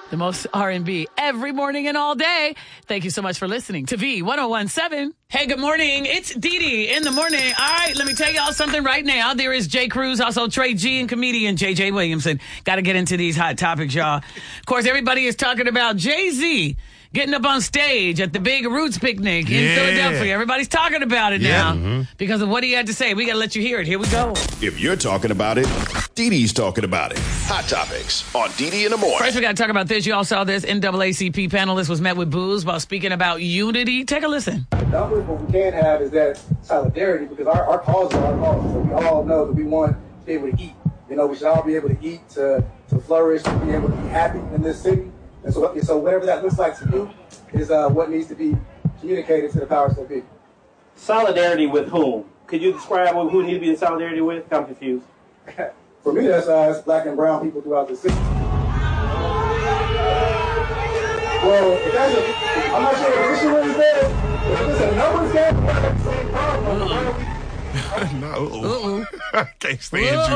The most R&B every morning and all day. Thank you so much for listening to V1017. Hey, good morning. It's Dee Dee in the morning. All right, let me tell y'all something right now. There is Jay Cruz, also Trey G, and comedian J.J. Williamson. Got to get into these hot topics, y'all. Of course, everybody is talking about Jay-Z getting up on stage at the Big Roots picnic in Philadelphia. Everybody's talking about it now because of what he had to say. We got to let you hear it. Here we go. If you're talking about it, Dee Dee's talking about it. Hot Topics on Dee Dee in the morning. First, we got to talk about this. You all saw this. NAACP panelist was met with boos while speaking about unity. Take a listen. Numbers, what we can have is that solidarity, because our cause is our cause. So we all know that we want to be able to eat. You know, we should all be able to eat, to flourish, to be able to be happy in this city. And so whatever that looks like to you is what needs to be communicated to the powers that be. Solidarity with whom? Could you describe who we need to be in solidarity with? I'm confused. For me, that's black and brown people throughout the city. Well, I'm not sure if the issue is there. If it's a numbers game, we're at the same problem. No. I can't stand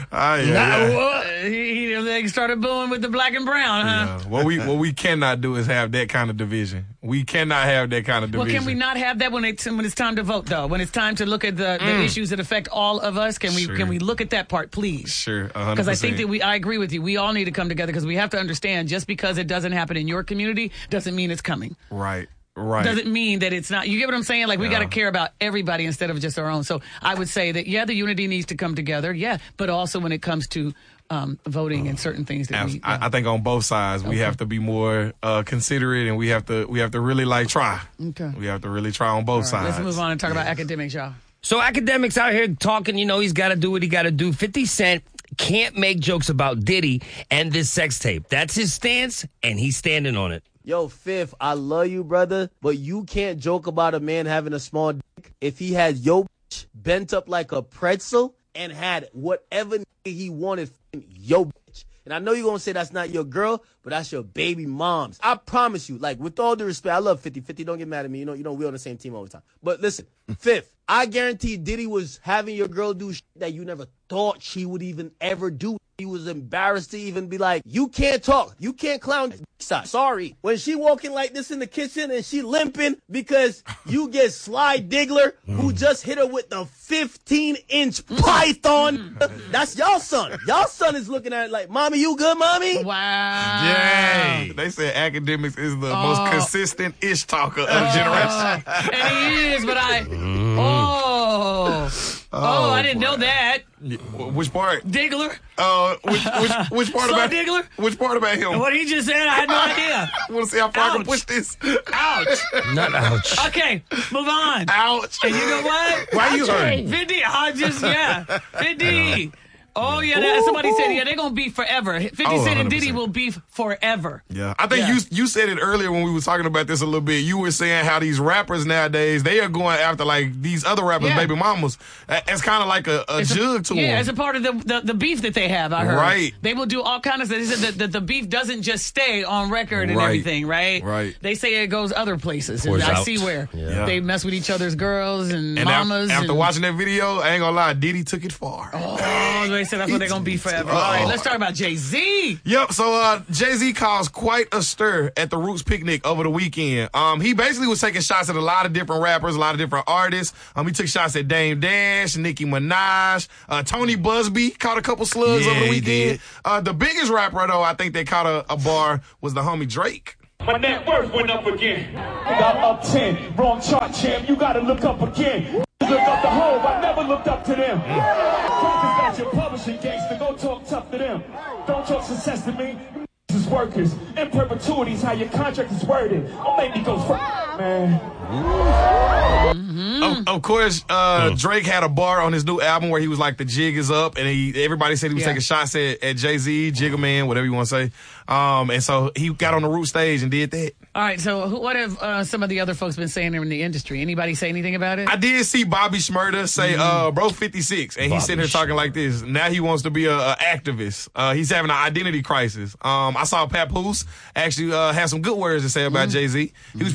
you. He started booing with the black and brown, huh? Yeah. What we cannot do is have that kind of division. We cannot have that kind of division. Well, can we not have that when it's time to vote, though? When it's time to look at the issues that affect all of us, can we look at that part, please? Sure, 100%. Because I think that I agree with you. We all need to come together because we have to understand just because it doesn't happen in your community doesn't mean it's coming. Right. Doesn't mean that it's not. You get what I'm saying? Like, we got to care about everybody instead of just our own. So I would say that, the unity needs to come together. Yeah. But also when it comes to voting and certain things that I think on both sides, we have to be more considerate, and we have to really try. Okay. We have to really try on both sides. Let's move on and talk about academics, y'all. So academics out here talking, he's got to do what he got to do. 50 Cent can't make jokes about Diddy and this sex tape. That's his stance, and he's standing on it. Yo, Fifth, I love you, brother, but you can't joke about a man having a small dick if he has your bitch bent up like a pretzel and had whatever he wanted from your bitch. And I know you're going to say that's not your girl, but that's your baby mom's. I promise you, with all due respect, I love 50. 50, don't get mad at me. We're on the same team all the time. But listen, Fifth, I guarantee Diddy was having your girl do shit that you never thought she would even ever do. He was embarrassed to even be like, you can't talk. You can't clown. Sorry. When she walking like this in the kitchen and she limping because you get Sly Diggler who just hit her with the 15-inch python. That's y'all son. Y'all son is looking at it like, Mommy, you good, Mommy? Wow. Dang. They said academics is the most consistent ish talker of the generation. And he is, but I didn't know that. Which part? Diggler. Which part about Diggler? Which part about him? What he just said, I had no idea. Want to see how far I can push this? Ouch. Not ouch. Okay, move on. Ouch. And you know what? Why you hurting? 50. 50. Oh, yeah, somebody said, they're going to beef forever. 50 Cent and Diddy will beef forever. Yeah. I think you said it earlier when we were talking about this a little bit. You were saying how these rappers nowadays, they are going after, these other rappers' baby mamas. It's kind of like a jug to them. Yeah, it's a part of the beef that they have, I heard. Right. They will do all kinds of things. The beef doesn't just stay on record and everything, right? Right. They say it goes other places. And I see where. Yeah. They mess with each other's girls and mamas. After watching that video, I ain't going to lie, Diddy took it far. Oh, they said that's what they're going to be forever. All right, let's talk about Jay-Z. Yep, so Jay-Z caused quite a stir at the Roots picnic over the weekend. He basically was taking shots at a lot of different rappers, a lot of different artists. He took shots at Dame Dash, Nicki Minaj, Tony Busby caught a couple slugs over the weekend. The biggest rapper, though, I think that caught a bar was the homie Drake. My net worth went up again. Got up 10. Wrong chart, champ. You gotta look up again. Look up the home. I never looked up to them. Crackers got your publishing gangster. Go talk tough to them. Don't talk success to me. Is workers. In perpetuity is how your contract is worded. Don't make me go man. Of course, Drake had a bar on his new album where he was like, the jig is up, and everybody said he was taking shots at Jay-Z, Jigga Man, whatever you want to say. And so he got on the Root stage and did that. All right, so what have some of the other folks been saying in the industry? Anybody say anything about it? I did see Bobby Shmurda say, bro, 56, and he's sitting there talking like this. Now he wants to be a activist. He's having an identity crisis. I saw Papoose actually had some good words to say about Jay-Z. He was pretty much saying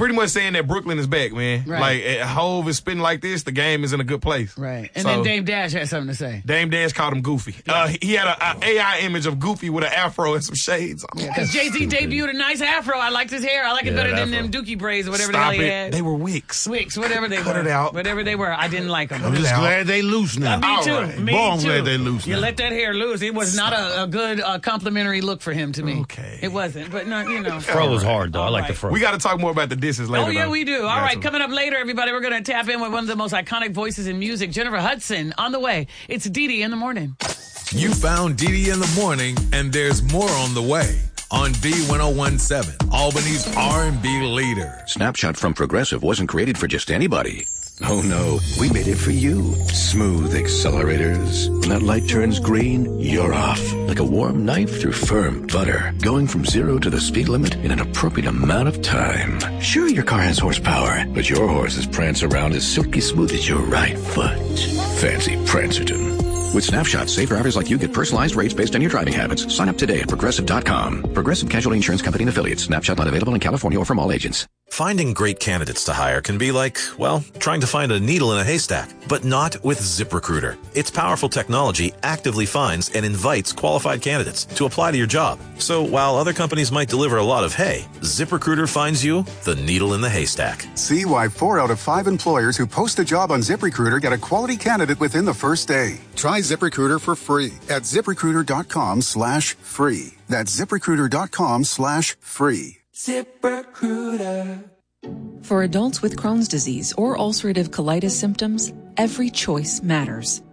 saying that Brooklyn is back, man. Right. Like, Hove is spitting like this, the game is in a good place. Right. And then Dame Dash had something to say. Dame Dash called him Goofy. He had an AI image of Goofy with an afro and some shades on. Because Jay-Z debuted a nice afro. I liked his hair. I like it better than them dookie braids or whatever the hell he had. They were wicks. Wicks, whatever they were. Cut it out. Whatever they were. I didn't like them. I'm just glad they loose now. Me too. Right. Me Boy, I'm too. glad they loose You now. let that hair loose. It was not a good complimentary look for him to me. Okay. It wasn't. But, no, you know. Fro was hard, though. I like the right. fro. We got to talk more about the disses later. Oh, yeah, though. we do. All Got right, to. coming up later, everybody, we're going to tap in with one of the most iconic voices in music, Jennifer Hudson, on the way. It's Didi in the morning. You found Didi in the morning, and there's more on the way on B1017, Albany's R&B leader. Snapshot from Progressive wasn't created for just anybody. Oh no, we made it for you. Smooth accelerators. When that light turns green, you're off. Like a warm knife through firm butter. Going from 0 to the speed limit in an appropriate amount of time. Sure, your car has horsepower, but your horses prance around as silky smooth as your right foot. Fancy Prancerton. With Snapshot, safe drivers like you get personalized rates based on your driving habits. Sign up today at Progressive.com. Progressive Casualty Insurance Company and Affiliates. Snapshot not available in California or from all agents. Finding great candidates to hire can be like, well, trying to find a needle in a haystack, but not with ZipRecruiter. Its powerful technology actively finds and invites qualified candidates to apply to your job. So while other companies might deliver a lot of hay, ZipRecruiter finds you the needle in the haystack. See why 4 out of 5 employers who post a job on ZipRecruiter get a quality candidate within the first day. Try ZipRecruiter for free at ZipRecruiter.com/free. That's ZipRecruiter.com/free. ZipRecruiter. For adults with Crohn's disease or ulcerative colitis symptoms, every choice matters.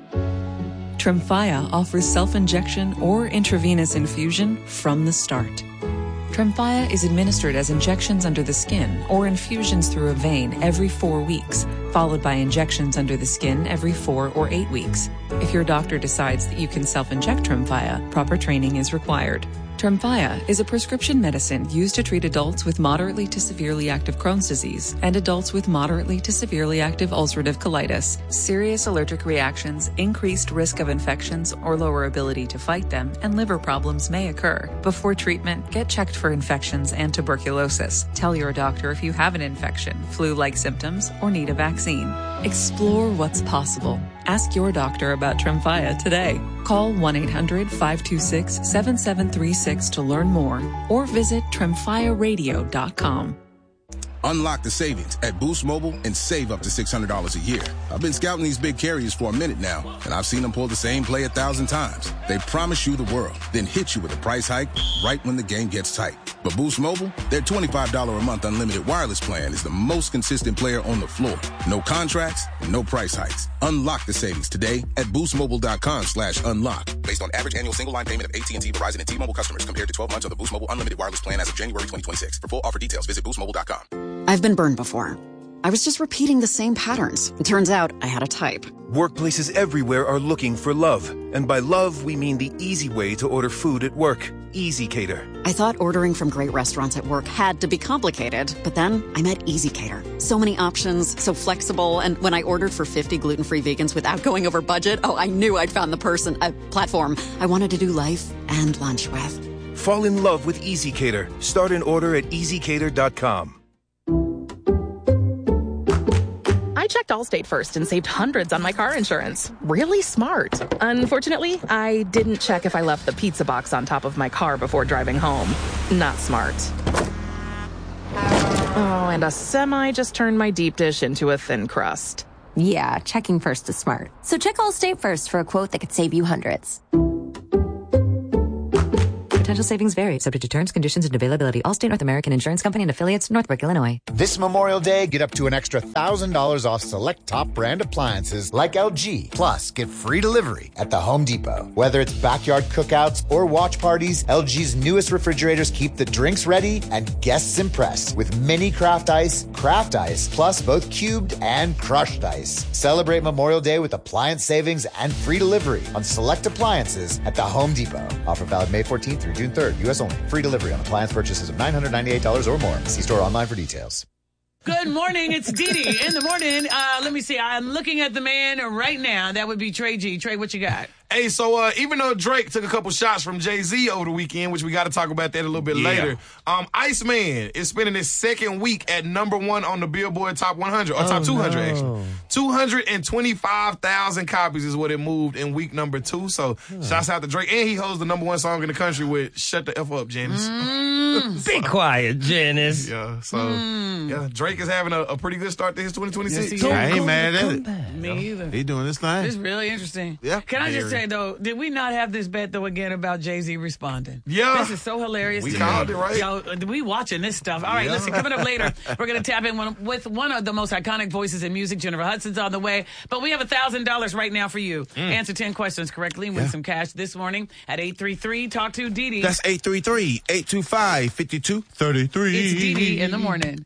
Tremfya offers self-injection or intravenous infusion from the start. Tremfya is administered as injections under the skin or infusions through a vein every 4 weeks, followed by injections under the skin every 4 or 8 weeks. If your doctor decides that you can self-inject Tremfya, proper training is required. Tremfya is a prescription medicine used to treat adults with moderately to severely active Crohn's disease and adults with moderately to severely active ulcerative colitis. Serious allergic reactions, increased risk of infections or lower ability to fight them, and liver problems may occur. Before treatment, get checked for infections and tuberculosis. Tell your doctor if you have an infection, flu-like symptoms, or need a vaccine. Explore what's possible. Ask your doctor about Tremfya today. Call 1-800-526-7736 to learn more or visit TremfyaRadio.com. Unlock the savings at Boost Mobile and save up to $600 a year. I've been scouting these big carriers for a minute now, and I've seen them pull the same play 1,000 times. They promise you the world, then hit you with a price hike right when the game gets tight. But Boost Mobile, their $25 a month unlimited wireless plan is the most consistent player on the floor. No contracts, no price hikes. Unlock the savings today at boostmobile.com/unlock. Based on average annual single line payment of AT&T, Verizon, and T-Mobile customers compared to 12 months of the Boost Mobile unlimited wireless plan as of January 2026. For full offer details, visit boostmobile.com. I've been burned before. I was just repeating the same patterns. It turns out I had a type. Workplaces everywhere are looking for love. And by love, we mean the easy way to order food at work. EasyCater. I thought ordering from great restaurants at work had to be complicated, but then I met EasyCater. So many options, so flexible, and when I ordered for 50 gluten-free vegans without going over budget, I knew I'd found the platform I wanted to do life and lunch with. Fall in love with EasyCater. Start an order at EasyCater.com. I checked Allstate first and saved hundreds on my car insurance. Really smart. Unfortunately, I didn't check if I left the pizza box on top of my car before driving home. Not smart. Oh, and a semi just turned my deep dish into a thin crust. Yeah, checking first is smart. So check Allstate first for a quote that could save you hundreds. Potential savings vary, subject to terms, conditions, and availability. Allstate North American Insurance Company and Affiliates, Northbrook, Illinois. This Memorial Day, get up to an extra $1,000 off select top brand appliances like LG. Plus, get free delivery at the Home Depot. Whether it's backyard cookouts or watch parties, LG's newest refrigerators keep the drinks ready and guests impressed with mini craft ice, plus both cubed and crushed ice. Celebrate Memorial Day with appliance savings and free delivery on select appliances at the Home Depot. Offer valid May 14th through June 3rd. U.S. only. Free delivery on appliance purchases of $998 or more. See store online for details. Good morning. It's Didi in the morning. Let me see. I'm looking at the man right now. That would be Trey G. Trey, what you got? Hey, so even though Drake took a couple shots from Jay-Z over the weekend, which we got to talk about that a little bit later, Iceman is spending his second week at #1 on the Billboard Top 100, or Top 200, actually. 225,000 copies is what it moved in week number 2. So shouts out to Drake. And he holds the #1 song in the country with Shut the F Up, Janice. Be quiet, Janice. Yeah, so Drake is having a pretty good start to his 2026. I ain't mad at it. Me either. He doing his thing. It's really interesting. Yeah. Can I just say, though, did we not have this bet, though, again about Jay-Z responding? Yeah. This is so hilarious. We to called me. it, right? Yo, we watching this stuff. All right, listen, coming up later, we're going to tap in with one of the most iconic voices in music. Jennifer Hudson's on the way. But we have $1,000 right now for you. Answer 10 questions correctly and win some cash this morning at 833 Talk to Didi. That's 833-825-5233. It's Didi in the morning.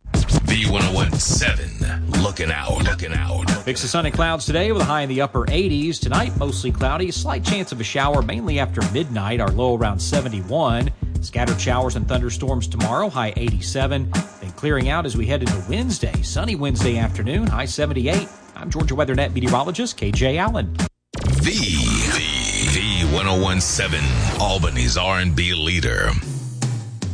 B1017, looking out. Mix of sun and clouds today with a high in the upper 80s. Tonight, mostly cloudy. Slight chance of a shower, mainly after midnight. Our low around 71. Scattered showers and thunderstorms tomorrow, high 87. Then clearing out as we head into Wednesday. Sunny Wednesday afternoon, high 78. I'm Georgia WeatherNet meteorologist KJ Allen. V1017, Albany's R&B leader.